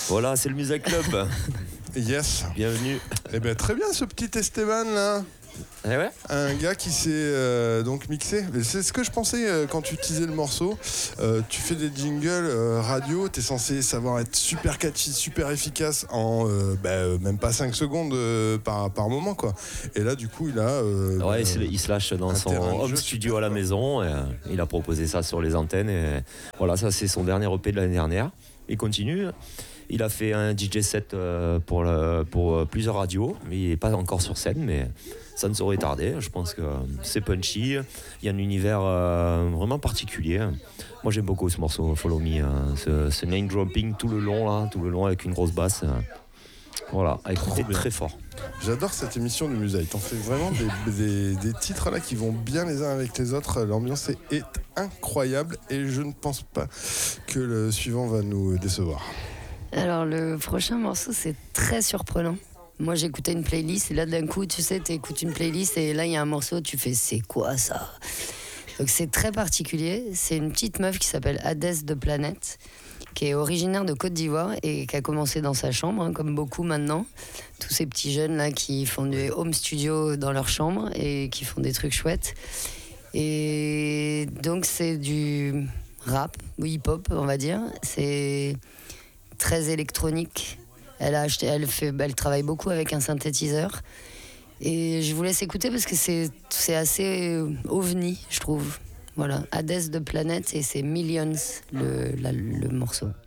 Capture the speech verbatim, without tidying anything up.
Voilà, c'est le Music Club. Yes. Bienvenue. Eh ben très bien ce petit Esteban là. Eh ouais. Un gars qui s'est euh, donc mixé. C'est ce que je pensais euh, quand tu utilisais le morceau. Euh, tu fais des jingles euh, radio, t'es censé savoir être super catchy, super efficace en euh, bah, euh, même pas cinq secondes euh, par, par moment quoi. Et là du coup il a. Euh, ouais, bah, il, se, il se lâche dans son home studio à la maison. Et, euh, il a proposé ça sur les antennes. Et voilà, ça c'est son dernier E P de l'année dernière. Il continue. Il a fait un D J set euh, pour, le, pour plusieurs radios, mais il n'est pas encore sur scène, mais ça ne saurait tarder. Je pense que c'est punchy, il y a un univers euh, vraiment particulier. Moi j'aime beaucoup ce morceau, Follow Me, hein, ce, ce name dropping tout le long, là, tout le long avec une grosse basse. Voilà, à écouter très fort. J'adore cette émission du Musée. T'en fais vraiment des, des, des titres là qui vont bien les uns avec les autres. L'ambiance est, est incroyable et je ne pense pas que le suivant va nous décevoir. Alors le prochain morceau c'est très surprenant. Moi j'écoutais une playlist et là d'un coup tu sais t'écoutes une playlist et là il y a un morceau tu fais c'est quoi ça. Donc c'est très particulier. C'est une petite meuf qui s'appelle Hadès de Planète qui est originaire de Côte d'Ivoire et qui a commencé dans sa chambre hein, comme beaucoup maintenant. Tous ces petits jeunes là qui font du home studio dans leur chambre et qui font des trucs chouettes. Et donc c'est du rap ou hip-hop on va dire. C'est très électronique. Elle, a acheté, elle, fait, elle travaille beaucoup avec un synthétiseur. Et je vous laisse écouter parce que c'est, c'est assez ovni, je trouve. Voilà, Hadès de Planète et c'est Millions, le, la, le morceau.